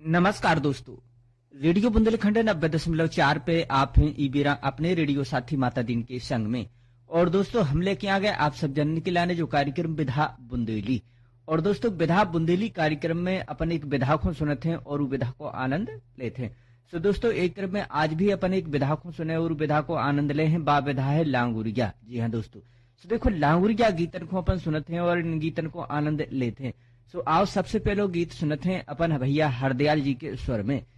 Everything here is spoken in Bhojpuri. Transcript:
नमस्कार दोस्तों। रेडियो बुंदेलखंड 90.4 पे आप हैं ईबीरा अपने रेडियो साथी माता दिन के संग में। और दोस्तों हम लेके आ गए आप सब जानने के लाने जो कार्यक्रम विधा बुंदेली। और दोस्तों विधा बुंदेली कार्यक्रम में अपन एक विधा को सुनते हैं और वो विधा को आनंद लेते हैं। तो दोस्तों एक तरफ में आज भी अपन एक विधा को सुने और विधा को आनंद ले हैं। बा विधा है लांगुरिया। जी हाँ दोस्तों, तो देखो लांगुरिया गीतन को अपन सुनते हैं और इन गीतन को आनंद लेते हैं। सो आओ सबसे पहले गीत सुनते हैं अपन भैया हरदयाल जी के स्वर में।